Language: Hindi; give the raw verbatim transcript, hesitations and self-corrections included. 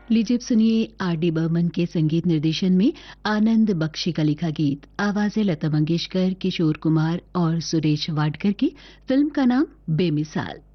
लीजिए अब सुनिए आर डी बर्मन के संगीत निर्देशन में आनंद बख्शी का लिखा गीत। आवाजें लता मंगेशकर, किशोर कुमार और सुरेश वाडकर की। फिल्म का नाम बेमिसाल।